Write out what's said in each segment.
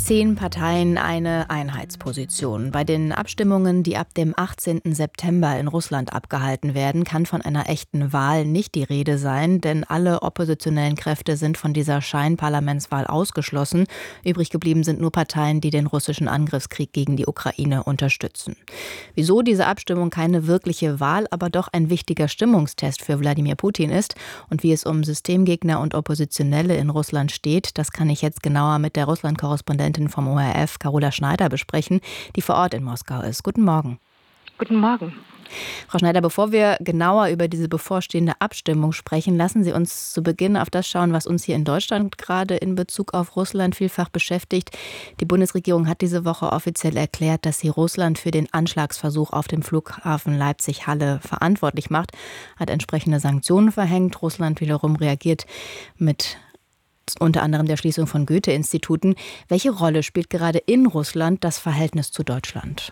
10 Parteien, eine Einheitsposition. Bei den Abstimmungen, die ab dem 18. September in Russland abgehalten werden, kann von einer echten Wahl nicht die Rede sein, denn alle oppositionellen Kräfte sind von dieser Scheinparlamentswahl ausgeschlossen. Übrig geblieben sind nur Parteien, die den russischen Angriffskrieg gegen die Ukraine unterstützen. Wieso diese Abstimmung keine wirkliche Wahl, aber doch ein wichtiger Stimmungstest für Wladimir Putin ist und wie es um Systemgegner und Oppositionelle in Russland steht, das kann ich jetzt genauer mit der Russland-Korrespondentin vom ORF, Carola Schneider, besprechen, die vor Ort in Moskau ist. Guten Morgen. Guten Morgen. Frau Schneider, bevor wir genauer über diese bevorstehende Abstimmung sprechen, lassen Sie uns zu Beginn auf das schauen, was uns hier in Deutschland gerade in Bezug auf Russland vielfach beschäftigt. Die Bundesregierung hat diese Woche offiziell erklärt, dass sie Russland für den Anschlagsversuch auf dem Flughafen Leipzig-Halle verantwortlich macht, hat entsprechende Sanktionen verhängt. Russland wiederum reagiert mit unter anderem der Schließung von Goethe-Instituten. Welche Rolle spielt gerade in Russland das Verhältnis zu Deutschland?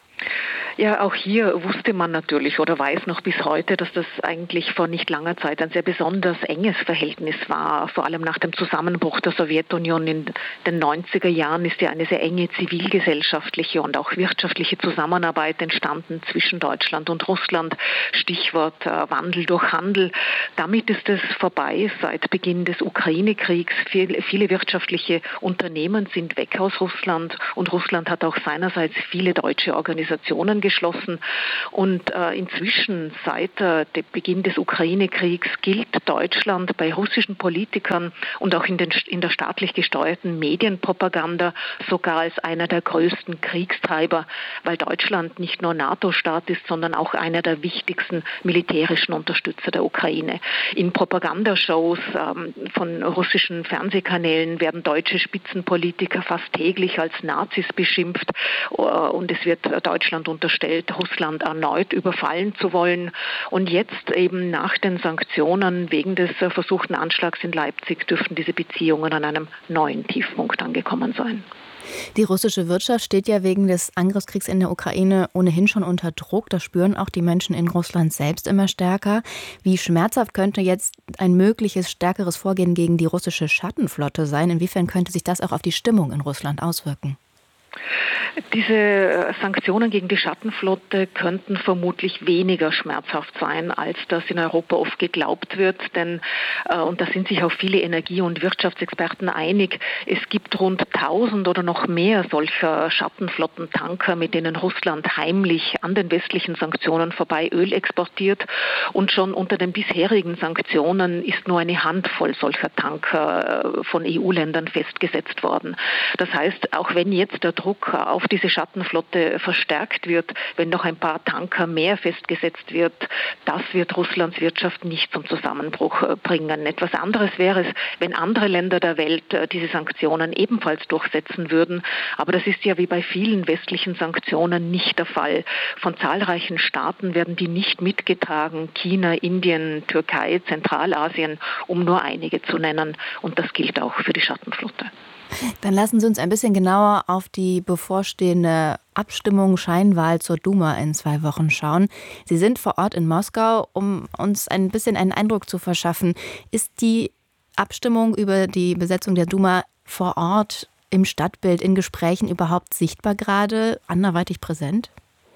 Ja, auch hier wusste man natürlich oder weiß noch bis heute, dass das eigentlich vor nicht langer Zeit ein sehr besonders enges Verhältnis war. Vor allem nach dem Zusammenbruch der Sowjetunion in den 90er Jahren ist ja eine sehr enge zivilgesellschaftliche und auch wirtschaftliche Zusammenarbeit entstanden zwischen Deutschland und Russland. Stichwort Wandel durch Handel. Damit ist es vorbei seit Beginn des Ukraine-Kriegs. Viele wirtschaftliche Unternehmen sind weg aus Russland und Russland hat auch seinerseits viele deutsche Organisationen geschlossen. Und inzwischen, seit dem Beginn des Ukraine-Kriegs, gilt Deutschland bei russischen Politikern und auch in der staatlich gesteuerten Medienpropaganda sogar als einer der größten Kriegstreiber, weil Deutschland nicht nur NATO-Staat ist, sondern auch einer der wichtigsten militärischen Unterstützer der Ukraine. In Propagandashows von russischen Fernsehkanälen werden deutsche Spitzenpolitiker fast täglich als Nazis beschimpft und es wird Deutschland unterstellt, Russland erneut überfallen zu wollen. Und jetzt eben nach den Sanktionen wegen des versuchten Anschlags in Leipzig dürften diese Beziehungen an einem neuen Tiefpunkt angekommen sein. Die russische Wirtschaft steht ja wegen des Angriffskriegs in der Ukraine ohnehin schon unter Druck. Das spüren auch die Menschen in Russland selbst immer stärker. Wie schmerzhaft könnte jetzt ein mögliches stärkeres Vorgehen gegen die russische Schattenflotte sein? Inwiefern könnte sich das auch auf die Stimmung in Russland auswirken? Diese Sanktionen gegen die Schattenflotte könnten vermutlich weniger schmerzhaft sein, als das in Europa oft geglaubt wird. Denn, und da sind sich auch viele Energie- und Wirtschaftsexperten einig, es gibt rund 1000 oder noch mehr solcher Schattenflottentanker, mit denen Russland heimlich an den westlichen Sanktionen vorbei Öl exportiert. Und schon unter den bisherigen Sanktionen ist nur eine Handvoll solcher Tanker von EU-Ländern festgesetzt worden. Das heißt, auch wenn jetzt der Druck auf diese Schattenflotte verstärkt wird, wenn noch ein paar Tanker mehr festgesetzt wird, das wird Russlands Wirtschaft nicht zum Zusammenbruch bringen. Etwas anderes wäre es, wenn andere Länder der Welt diese Sanktionen ebenfalls durchsetzen würden. Aber das ist ja wie bei vielen westlichen Sanktionen nicht der Fall. Von zahlreichen Staaten werden die nicht mitgetragen. China, Indien, Türkei, Zentralasien, um nur einige zu nennen. Und das gilt auch für die Schattenflotte. Dann lassen Sie uns ein bisschen genauer auf die bevorstehende Abstimmung, Scheinwahl zur Duma in 2 Wochen schauen. Sie sind vor Ort in Moskau, um uns ein bisschen einen Eindruck zu verschaffen. Ist die Abstimmung über die Besetzung der Duma vor Ort im Stadtbild, in Gesprächen überhaupt sichtbar gerade, anderweitig präsent?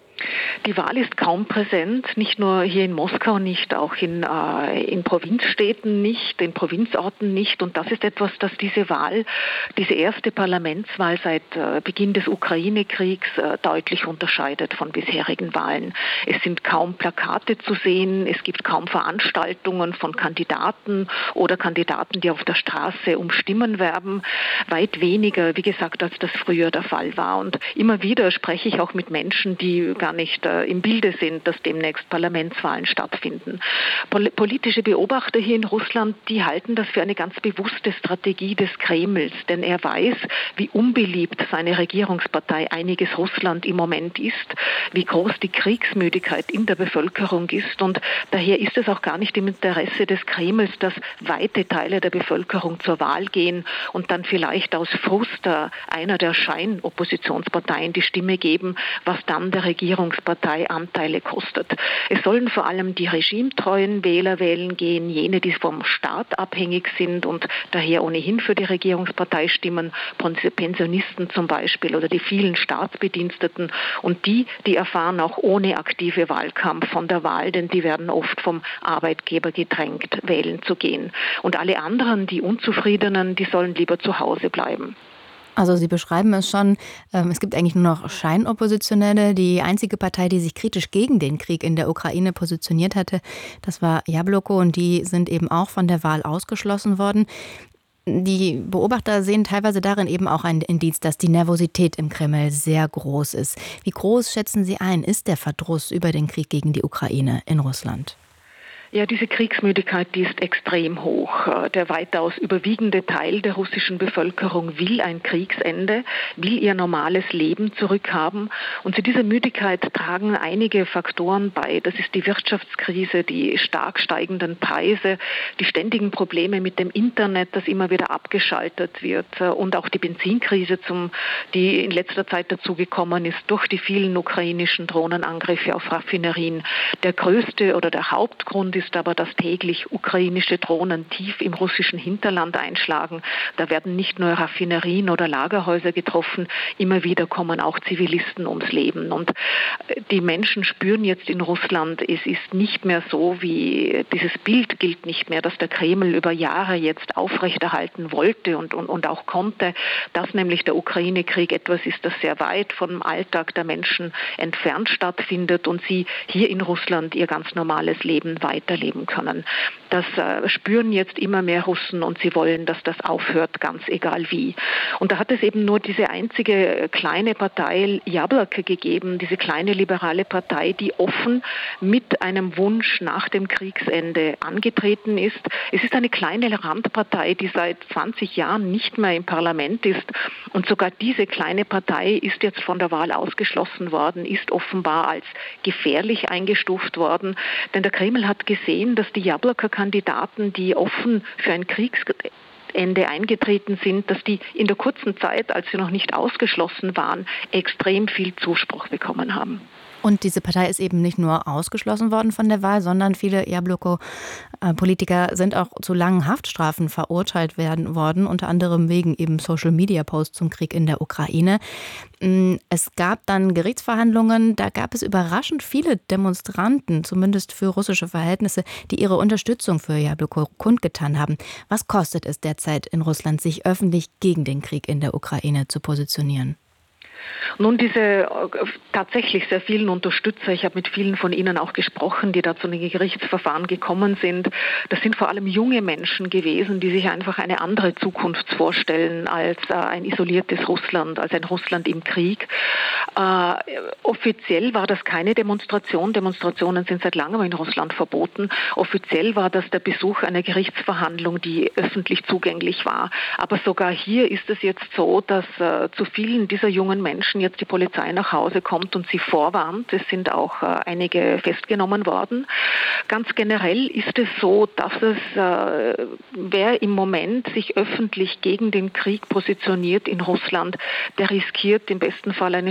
Die Wahl ist kaum präsent, nicht nur hier in Moskau nicht, auch in Provinzstädten nicht, in Provinzorten nicht. Und das ist etwas, das diese Wahl, diese erste Parlamentswahl seit Beginn des Ukraine-Kriegs deutlich unterscheidet von bisherigen Wahlen. Es sind kaum Plakate zu sehen, es gibt kaum Veranstaltungen von Kandidaten oder Kandidaten, die auf der Straße um Stimmen werben. Weit weniger, wie gesagt, als das früher der Fall war. Und immer wieder spreche ich auch mit Menschen, die gar nicht im Bilde sind, dass demnächst Parlamentswahlen stattfinden. Politische Beobachter hier in Russland, die halten das für eine ganz bewusste Strategie des Kremls, denn er weiß, wie unbeliebt seine Regierungspartei Einiges Russland im Moment ist, wie groß die Kriegsmüdigkeit in der Bevölkerung ist und daher ist es auch gar nicht im Interesse des Kremls, dass weite Teile der Bevölkerung zur Wahl gehen und dann vielleicht aus Frust einer der Scheinoppositionsparteien die Stimme geben, was dann der Regierung Regierungspartei Anteile kostet. Es sollen vor allem die regimetreuen Wähler wählen gehen, jene, die vom Staat abhängig sind und daher ohnehin für die Regierungspartei stimmen, Pensionisten zum Beispiel oder die vielen Staatsbediensteten und die erfahren auch ohne aktive Wahlkampf von der Wahl, denn die werden oft vom Arbeitgeber gedrängt, wählen zu gehen. Und alle anderen, die Unzufriedenen, die sollen lieber zu Hause bleiben. Also Sie beschreiben es schon, es gibt eigentlich nur noch Scheinoppositionelle. Die einzige Partei, die sich kritisch gegen den Krieg in der Ukraine positioniert hatte, das war Jabloko und die sind eben auch von der Wahl ausgeschlossen worden. Die Beobachter sehen teilweise darin eben auch ein Indiz, dass die Nervosität im Kreml sehr groß ist. Wie groß schätzen Sie ein, ist der Verdruss über den Krieg gegen die Ukraine in Russland? Ja, diese Kriegsmüdigkeit, die ist extrem hoch. Der weitaus überwiegende Teil der russischen Bevölkerung will ein Kriegsende, will ihr normales Leben zurückhaben. Und zu dieser Müdigkeit tragen einige Faktoren bei. Das ist die Wirtschaftskrise, die stark steigenden Preise, die ständigen Probleme mit dem Internet, das immer wieder abgeschaltet wird und auch die Benzinkrise, die in letzter Zeit dazugekommen ist durch die vielen ukrainischen Drohnenangriffe auf Raffinerien. Der größte oder der Hauptgrund ist aber, dass täglich ukrainische Drohnen tief im russischen Hinterland einschlagen. Da werden nicht nur Raffinerien oder Lagerhäuser getroffen, immer wieder kommen auch Zivilisten ums Leben. Und die Menschen spüren jetzt in Russland, es ist nicht mehr so, wie dieses Bild gilt nicht mehr, dass der Kreml über Jahre jetzt aufrechterhalten wollte und auch konnte, dass nämlich der Ukraine-Krieg etwas ist, das sehr weit vom Alltag der Menschen entfernt stattfindet und sie hier in Russland ihr ganz normales Leben weiterleben können. Das spüren jetzt immer mehr Russen und sie wollen, dass das aufhört, ganz egal wie. Und da hat es eben nur diese einzige kleine Partei Jabloko gegeben, diese kleine liberale Partei, die offen mit einem Wunsch nach dem Kriegsende angetreten ist. Es ist eine kleine Randpartei, die seit 20 Jahren nicht mehr im Parlament ist und sogar diese kleine Partei ist jetzt von der Wahl ausgeschlossen worden, ist offenbar als gefährlich eingestuft worden, denn der Kreml hat gesehen, dass die Jabloko-Kandidaten, die offen für ein Kriegsende eingetreten sind, dass die in der kurzen Zeit, als sie noch nicht ausgeschlossen waren, extrem viel Zuspruch bekommen haben. Und diese Partei ist eben nicht nur ausgeschlossen worden von der Wahl, sondern viele Jabloko-Politiker sind auch zu langen Haftstrafen verurteilt worden, unter anderem wegen eben Social-Media-Posts zum Krieg in der Ukraine. Es gab dann Gerichtsverhandlungen, da gab es überraschend viele Demonstranten, zumindest für russische Verhältnisse, die ihre Unterstützung für Jabloko kundgetan haben. Was kostet es derzeit in Russland, sich öffentlich gegen den Krieg in der Ukraine zu positionieren? Nun, diese tatsächlich sehr vielen Unterstützer, ich habe mit vielen von ihnen auch gesprochen, die da zu den Gerichtsverfahren gekommen sind, das sind vor allem junge Menschen gewesen, die sich einfach eine andere Zukunft vorstellen als ein isoliertes Russland, als ein Russland im Krieg. Offiziell war das keine Demonstration. Demonstrationen sind seit langem in Russland verboten. Offiziell war das der Besuch einer Gerichtsverhandlung, die öffentlich zugänglich war. Aber sogar hier ist es jetzt so, dass zu vielen dieser jungen Menschen jetzt die Polizei nach Hause kommt und sie vorwarnt. Es sind auch einige festgenommen worden. Ganz generell ist es so, dass wer im Moment sich öffentlich gegen den Krieg positioniert in Russland, der riskiert im besten Fall eine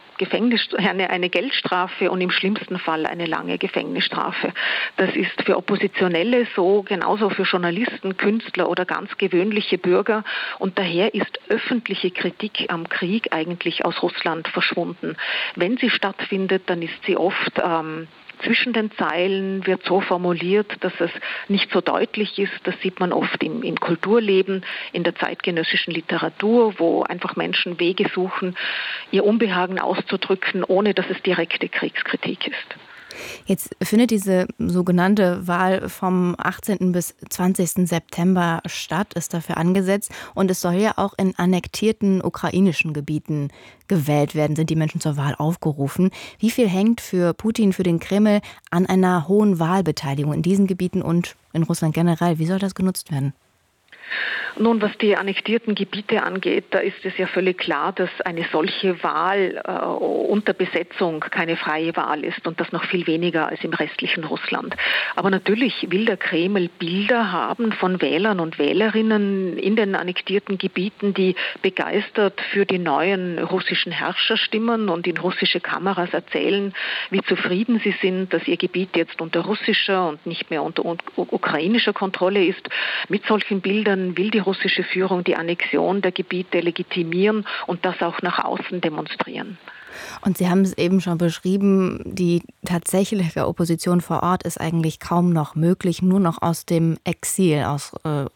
Geldstrafe und im schlimmsten Fall eine lange Gefängnisstrafe. Das ist für Oppositionelle so, genauso für Journalisten, Künstler oder ganz gewöhnliche Bürger. Und daher ist öffentliche Kritik am Krieg eigentlich aus Russland verschwunden. Wenn sie stattfindet, dann ist sie oft zwischen den Zeilen, wird so formuliert, dass es nicht so deutlich ist. Das sieht man oft im Kulturleben, in der zeitgenössischen Literatur, wo einfach Menschen Wege suchen, ihr Unbehagen auszudrücken, ohne dass es direkte Kriegskritik ist. Jetzt findet diese sogenannte Wahl vom 18. bis 20. September statt, ist dafür angesetzt. Und es soll ja auch in annektierten ukrainischen Gebieten gewählt werden, sind die Menschen zur Wahl aufgerufen. Wie viel hängt für Putin, für den Kreml an einer hohen Wahlbeteiligung in diesen Gebieten und in Russland generell? Wie soll das genutzt werden? Nun, was die annektierten Gebiete angeht, da ist es ja völlig klar, dass eine solche Wahl unter Besetzung keine freie Wahl ist und das noch viel weniger als im restlichen Russland. Aber natürlich will der Kreml Bilder haben von Wählern und Wählerinnen in den annektierten Gebieten, die begeistert für die neuen russischen Herrscher stimmen und in russische Kameras erzählen, wie zufrieden sie sind, dass ihr Gebiet jetzt unter russischer und nicht mehr unter ukrainischer Kontrolle ist. Mit solchen Bildern will die russische Führung die Annexion der Gebiete legitimieren und das auch nach außen demonstrieren. Und Sie haben es eben schon beschrieben, die tatsächliche Opposition vor Ort ist eigentlich kaum noch möglich, nur noch aus dem Exil, aus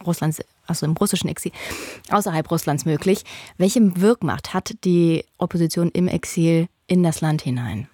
dem russischen Exil, außerhalb Russlands möglich. Welche Wirkmacht hat die Opposition im Exil in das Land hinein?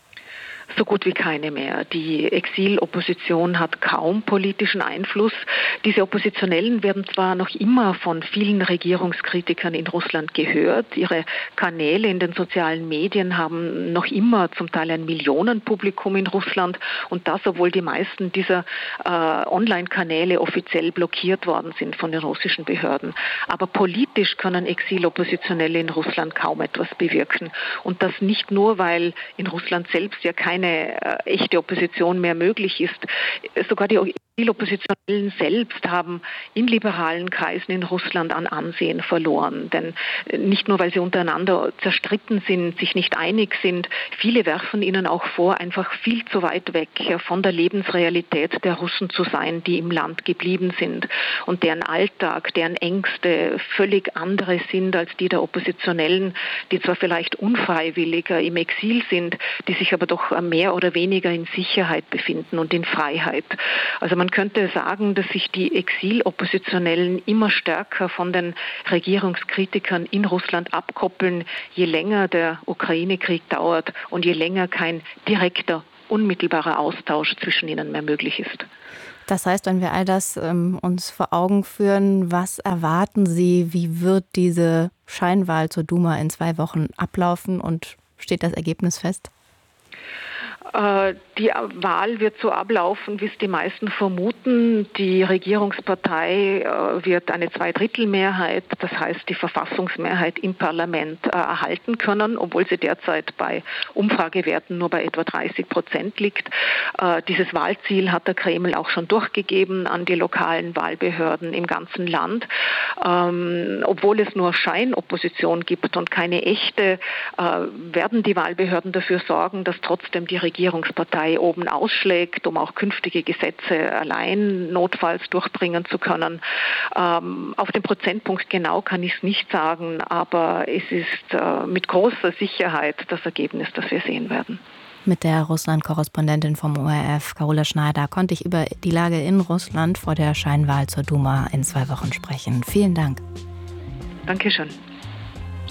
So gut wie keine mehr. Die Exilopposition hat kaum politischen Einfluss. Diese Oppositionellen werden zwar noch immer von vielen Regierungskritikern in Russland gehört. Ihre Kanäle in den sozialen Medien haben noch immer zum Teil ein Millionenpublikum in Russland und das, obwohl die meisten dieser Online-Kanäle offiziell blockiert worden sind von den russischen Behörden. Aber politisch können Exiloppositionelle in Russland kaum etwas bewirken. Und das nicht nur, weil in Russland selbst ja keine echte Opposition mehr möglich ist. Sogar die Exiloppositionellen selbst haben in liberalen Kreisen in Russland an Ansehen verloren. Denn nicht nur, weil sie untereinander zerstritten sind, sich nicht einig sind, viele werfen ihnen auch vor, einfach viel zu weit weg von der Lebensrealität der Russen zu sein, die im Land geblieben sind und deren Alltag, deren Ängste völlig andere sind als die der Oppositionellen, die zwar vielleicht unfreiwilliger im Exil sind, die sich aber doch mehr oder weniger in Sicherheit befinden und in Freiheit. Also man könnte sagen, dass sich die Exiloppositionellen immer stärker von den Regierungskritikern in Russland abkoppeln, je länger der Ukraine-Krieg dauert und je länger kein direkter, unmittelbarer Austausch zwischen ihnen mehr möglich ist. Das heißt, wenn wir all das uns vor Augen führen, was erwarten Sie, wie wird diese Scheinwahl zur Duma in 2 Wochen ablaufen und steht das Ergebnis fest? Die Wahl wird so ablaufen, wie es die meisten vermuten. Die Regierungspartei wird eine Zweidrittelmehrheit, das heißt die Verfassungsmehrheit im Parlament erhalten können, obwohl sie derzeit bei Umfragewerten nur bei etwa 30% liegt. Dieses Wahlziel hat der Kreml auch schon durchgegeben an die lokalen Wahlbehörden im ganzen Land. Obwohl es nur Scheinopposition gibt und keine echte, werden die Wahlbehörden dafür sorgen, dass trotzdem die Regierungspartei oben ausschlägt, um auch künftige Gesetze allein notfalls durchbringen zu können. Auf den Prozentpunkt genau kann ich es nicht sagen, aber es ist mit großer Sicherheit das Ergebnis, das wir sehen werden. Mit der Russland-Korrespondentin vom ORF, Carola Schneider, konnte ich über die Lage in Russland vor der Scheinwahl zur Duma in 2 Wochen sprechen. Vielen Dank. Dankeschön.